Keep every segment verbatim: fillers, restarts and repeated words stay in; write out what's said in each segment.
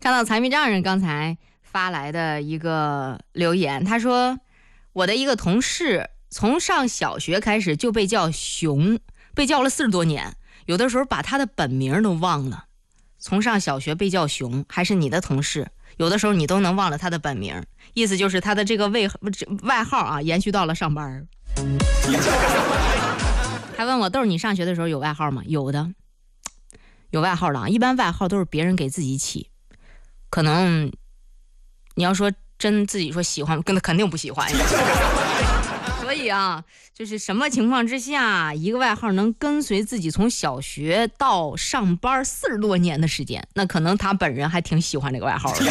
看到财迷丈人刚才发来的一个留言，他说我的一个同事从上小学开始就被叫熊，被叫了四十多年，有的时候把他的本名都忘了。从上小学被叫熊，还是你的同事，有的时候你都能忘了他的本名，意思就是他的这个外外号啊，延续到了上班。还问我豆儿，你上学的时候有外号吗？有的，有外号的啊。一般外号都是别人给自己起，可能你要说真自己说喜欢，跟他肯定不喜欢。所以啊，就是什么情况之下，一个外号能跟随自己从小学到上班四十多年的时间，那可能他本人还挺喜欢这个外号的。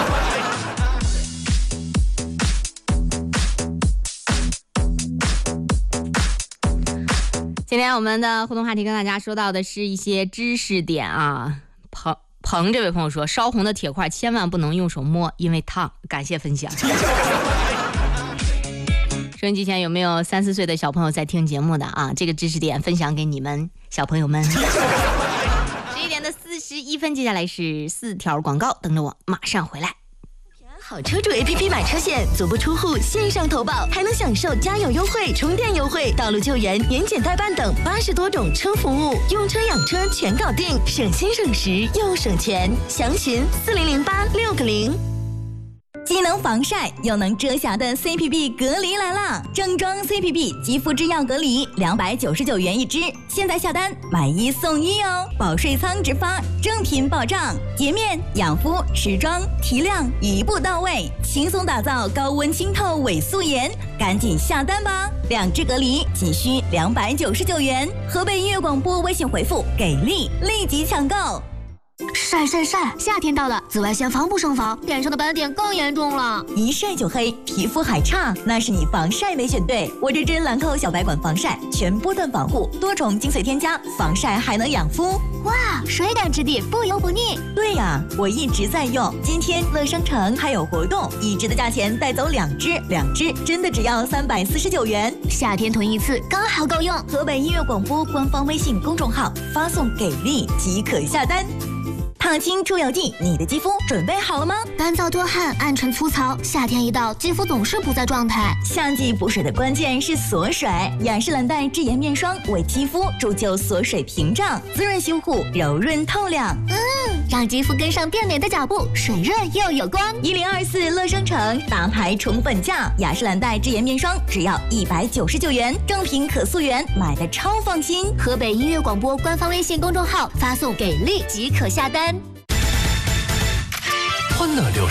今天我们的互动话题跟大家说到的是一些知识点啊。彭彭这位朋友说，烧红的铁块千万不能用手摸，因为烫。感谢分享。收音机前有没有三四岁的小朋友在听节目的啊？这个知识点分享给你们小朋友们。十一点的四十一分，接下来是四条广告，等着我马上回来。 好车主 A P P 买车险，足不出户线上投保，还能享受加油优惠、充电优惠、道路救援、年检代办等八十多种车服务，用车养车全搞定，省心省时又省钱。详询四零零八六个零。既能防晒又能遮瑕的 C P B 隔离来了，正装 C P B 肌肤之钥隔离两百九十九元一支，现在下单买一送一哦，保税仓直发，正品保障，洁面、养肤、持妆、提亮一步到位，轻松打造高温清透伪素颜，赶紧下单吧！两支隔离仅需两百九十九元，河北音乐广播微信回复给力，立即抢购。 晒晒晒！夏天到了，紫外线防不胜防，脸上的斑点更严重了。 一晒就黑，皮肤还差，那是你防晒没选对。我这支兰蔻小白管防晒，全波段防护，多重精粹添加，防晒还能养肤。 哇，水感质地，不油不腻。 对呀、啊，我一直在用。今天乐商城还有活动，一支的价钱带走两支，两支真的只要三百四十九元。 夏天囤一次刚好够用。 河北音乐广播官方微信公众号发送给力即可下单。烫青出油剂，你的肌肤准备好了吗？ 干燥多汗，暗沉粗糙，夏天一到，肌肤总是不在状态。 夏季补水的关键是锁水，雅诗兰黛智妍面霜为肌肤铸就锁水屏障，滋润修护，柔润透亮。 嗯，让肌肤跟上变美的脚步，水润又有光。 一零二四乐商城大牌宠本价，雅诗兰黛智妍面霜只要一百九十九元，正品可溯源，买的超放心。 河北音乐广播官方微信公众号发送给力即可下单。 欢乐六